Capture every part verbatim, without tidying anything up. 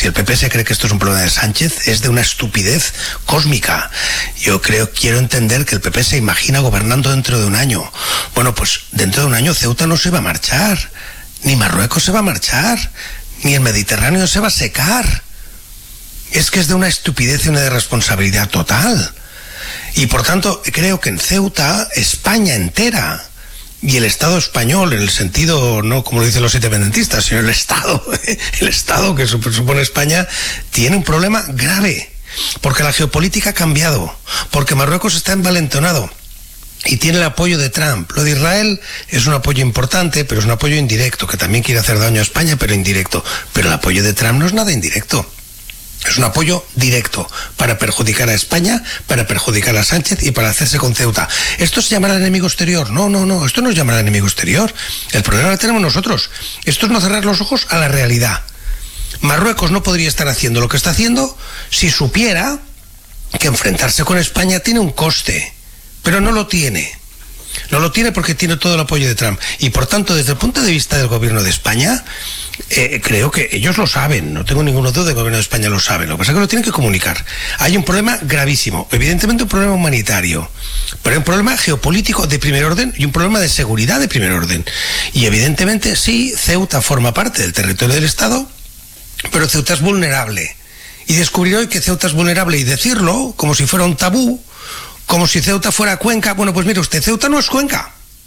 Si el P P se cree que esto es un problema de Sánchez, es de una estupidez cósmica. Yo creo, quiero entender que el P P se imagina gobernando dentro de un año. Bueno, pues dentro de un año Ceuta no se va a marchar, ni Marruecos se va a marchar, ni el Mediterráneo se va a secar. Es que es de una estupidez y una irresponsabilidad total. Y por tanto, creo que en Ceuta, España entera, y el Estado español, en el sentido, no como lo dicen los independentistas, sino el Estado, el Estado que supone España, tiene un problema grave, porque la geopolítica ha cambiado, porque Marruecos está envalentonado y tiene el apoyo de Trump. Lo de Israel es un apoyo importante, pero es un apoyo indirecto, que también quiere hacer daño a España, pero indirecto. Pero el apoyo de Trump no es nada indirecto. Es un apoyo directo para perjudicar a España, para perjudicar a Sánchez y para hacerse con Ceuta. ¿Esto se llamará enemigo exterior? No, no, no, esto no es llamar enemigo exterior. El problema lo tenemos nosotros. Esto es no cerrar los ojos a la realidad. Marruecos no podría estar haciendo lo que está haciendo si supiera que enfrentarse con España tiene un coste, pero no lo tiene. No lo tiene porque tiene todo el apoyo de Trump. Y por tanto, desde el punto de vista del gobierno de España, eh, creo que ellos lo saben. No tengo ninguna duda de que el gobierno de España lo sabe. Lo que pasa es que lo tienen que comunicar. Hay un problema gravísimo. Evidentemente un problema humanitario. Pero hay un problema geopolítico de primer orden y un problema de seguridad de primer orden. Y evidentemente sí, Ceuta forma parte del territorio del Estado, pero Ceuta es vulnerable. Y descubrir hoy que Ceuta es vulnerable y decirlo como si fuera un tabú, como si Ceuta fuera Cuenca. Bueno, pues mire usted, Ceuta no es Cuenca.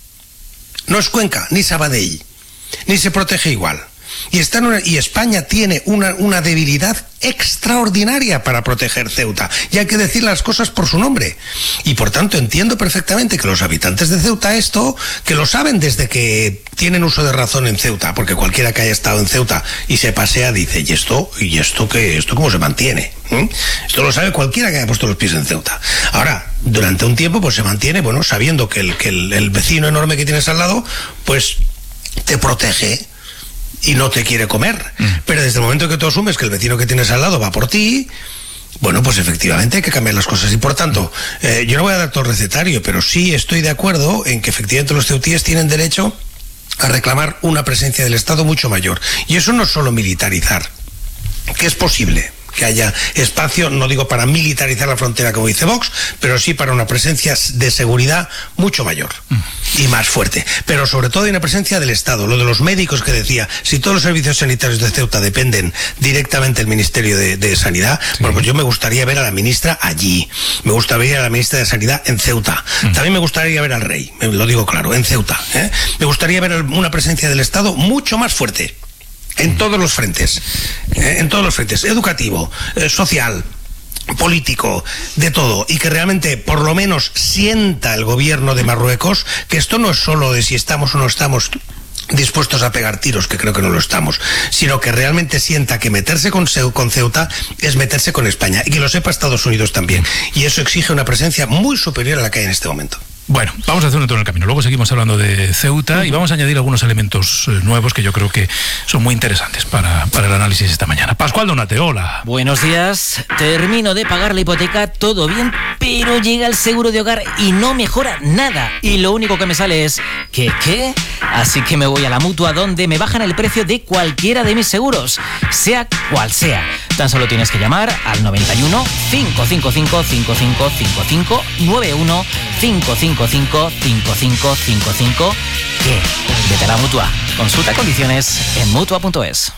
No es Cuenca, ni Sabadell. Ni se protege igual. Y, está en una, y España tiene una, una debilidad extraordinaria para proteger Ceuta. Y hay que decir las cosas por su nombre. Y por tanto entiendo perfectamente que los habitantes de Ceuta esto, que lo saben desde que tienen uso de razón en Ceuta, porque cualquiera que haya estado en Ceuta y se pasea dice, ¿y esto? ¿Y esto qué? ¿Esto cómo se mantiene? ¿Mm? Esto lo sabe cualquiera que haya puesto los pies en Ceuta. Ahora, durante un tiempo pues se mantiene, bueno, sabiendo que el, que el, el vecino enorme que tienes al lado, pues te protege y no te quiere comer. Mm. Pero desde el momento que tú asumes que el vecino que tienes al lado va por ti, bueno, pues efectivamente hay que cambiar las cosas. Y por tanto, eh, yo no voy a dar todo el recetario, pero sí estoy de acuerdo en que efectivamente los ceutíes tienen derecho a reclamar una presencia del Estado mucho mayor. Y eso no es solo militarizar, que es posible que haya espacio, no digo para militarizar la frontera como dice Vox, pero sí para una presencia de seguridad mucho mayor y más fuerte. Pero sobre todo hay una presencia del Estado. Lo de los médicos que decía, si todos los servicios sanitarios de Ceuta dependen directamente del Ministerio de, de Sanidad, sí. Bueno, pues yo me gustaría ver a la ministra allí. Me gustaría ver a la ministra de Sanidad en Ceuta. Mm. También me gustaría ver al rey, lo digo claro, en Ceuta. ¿eh? Me gustaría ver una presencia del Estado mucho más fuerte. En todos los frentes, eh, en todos los frentes, educativo, eh, social, político, de todo, y que realmente por lo menos sienta el gobierno de Marruecos que esto no es solo de si estamos o no estamos dispuestos a pegar tiros, que creo que no lo estamos, sino que realmente sienta que meterse con, con Ceuta es meterse con España, y que lo sepa Estados Unidos también, y eso exige una presencia muy superior a la que hay en este momento. Bueno, vamos a hacer un alto en el camino. Luego seguimos hablando de Ceuta y vamos a añadir algunos elementos eh, nuevos que yo creo que son muy interesantes para, para el análisis esta mañana. Pascual Donate, hola. Buenos días. Termino de pagar la hipoteca, todo bien, pero llega el seguro de hogar y no mejora nada. Y lo único que me sale es, ¿qué, qué? Así que me voy a la Mutua, donde me bajan el precio de cualquiera de mis seguros, sea cual sea. Tan solo tienes que llamar al noventa y uno, cinco cinco cinco, cinco cinco cinco cinco, nueve uno, cinco cinco cinco, cinco cinco cinco cinco. ¿Qué? Vete a la Mutua. Consulta condiciones en mutua punto es.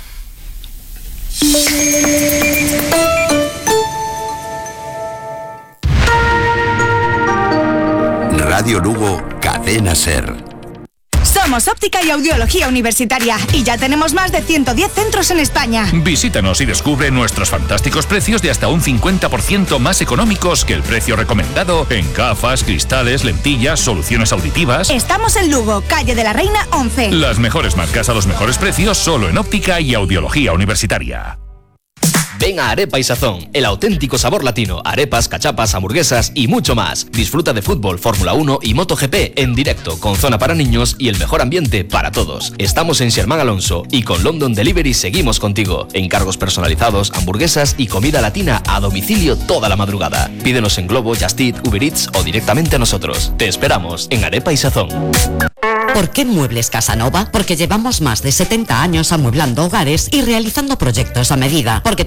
Radio Lugo, Cadena Ser. Somos Óptica y Audiología Universitaria y ya tenemos más de ciento diez centros en España. Visítanos y descubre nuestros fantásticos precios de hasta un cincuenta por ciento más económicos que el precio recomendado en gafas, cristales, lentillas, soluciones auditivas. Estamos en Lugo, calle de la Reina once. Las mejores marcas a los mejores precios solo en Óptica y Audiología Universitaria. Ven a Arepa y Sazón, el auténtico sabor latino, arepas, cachapas, hamburguesas y mucho más. Disfruta de fútbol, Fórmula uno y MotoGP en directo, con zona para niños y el mejor ambiente para todos. Estamos en Sherman Alonso y con London Delivery seguimos contigo. Encargos personalizados, hamburguesas y comida latina a domicilio toda la madrugada. Pídenos en Globo, Just Eat, Uber Eats o directamente a nosotros. Te esperamos en Arepa y Sazón. ¿Por qué Muebles Casanova? Porque llevamos más de setenta años amueblando hogares y realizando proyectos a medida. Porque